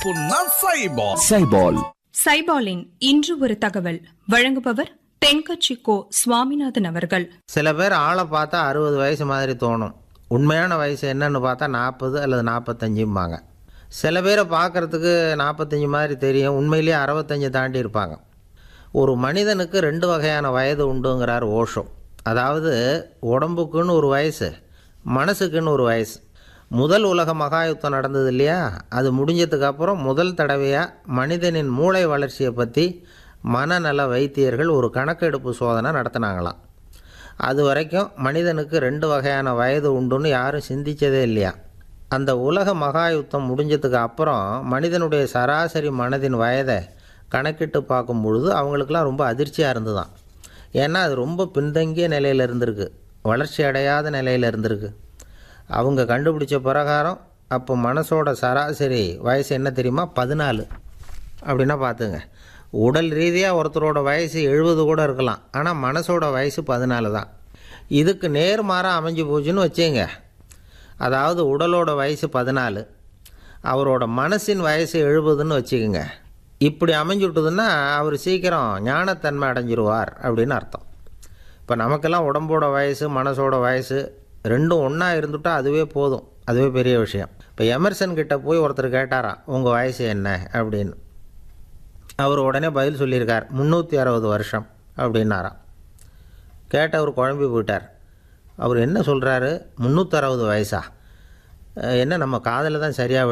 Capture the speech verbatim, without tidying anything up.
புன்னா சைபால். சைபால். சைபாலின் இன்று ஒரு தகவல் வழங்குபவர் தென்கட்சி கோ சுவாமிநாதன் அவர்கள். சில பேர் ஆளை பார்த்தா அறுபது வயசு மாதிரி தோணும். உண்மையான வயசு என்னன்னு பார்த்தா நாற்பது அல்லது நாற்பத்தஞ்சும்பாங்க. சில பேரை பார்க்குறதுக்கு நாற்பத்தஞ்சு மாதிரி தெரியும், உண்மையிலேயே அறுபத்தஞ்சு தாண்டி இருப்பாங்க. ஒரு மனிதனுக்கு ரெண்டு வகையான வயது உண்டுங்கிறார் ஓஷோ. அதாவது உடம்புக்குன்னு ஒரு வயசு, மனசுக்குன்னு ஒரு வயசு. முதல் உலக மகாயுத்தம் நடந்தது இல்லையா, அது முடிஞ்சதுக்கப்புறம் முதல் தடவையாக மனிதனின் மூளை வளர்ச்சியை பற்றி மனநல வைத்தியர்கள் ஒரு கணக்கெடுப்பு சோதனை நடத்தினாங்களாம். அது வரைக்கும் மனிதனுக்கு ரெண்டு வகையான வயது உண்டுன்னு யாரும் சிந்தித்ததே இல்லையா. அந்த உலக மகாயுத்தம் முடிஞ்சதுக்கு அப்புறம் மனிதனுடைய சராசரி மனதின் வயதை கணக்கிட்டு பார்க்கும் பொழுது அவங்களுக்கெல்லாம் ரொம்ப அதிர்ச்சியாக இருந்துதான். ஏன்னா அது ரொம்ப பின்தங்கிய நிலையில் இருந்திருக்கு, வளர்ச்சி அடையாத நிலையில் இருந்திருக்கு. அவங்க கண்டுபிடிச்ச பிரகாரம் அப்போ மனசோட சராசரி வயசு என்ன தெரியுமா, பதினாலு. அப்படின்னா பார்த்துங்க, உடல் ரீதியாக ஒருத்தரோட வயசு எழுபது கூட இருக்கலாம், ஆனால் மனசோட வயசு பதினாலு தான். இதுக்கு நேர்மாறாக அமைஞ்சு போச்சுன்னு வச்சுங்க. அதாவது உடலோட வயசு பதினாலு, அவரோட மனசின் வயசு எழுபதுன்னு வச்சுக்கோங்க. இப்படி அமைஞ்சுட்டுதுன்னா அவர் சீக்கிரம் ஞானத்தன்மை அடைஞ்சிருவார் அப்படின்னு அர்த்தம். இப்போ நமக்கெல்லாம் உடம்போட வயசு மனசோட வயசு ரெண்டும் ஒன்றா இருந்துட்டால் அதுவே போதும், அதுவே பெரிய விஷயம். இப்போ எமர்சன் கிட்ட போய் ஒருத்தர் கேட்டாராம், உங்கள் வயசு என்ன அப்படின்னு. அவர் உடனே பதில் சொல்லியிருக்கார், முந்நூற்றி அறுபது வருஷம் அப்படின்னாராம். கேட்டவர் குழம்பி போயிட்டார். அவர் என்ன சொல்கிறாரு, முந்நூற்றறுபது வயசா, என்ன நம்ம காதில் தான் சரியாக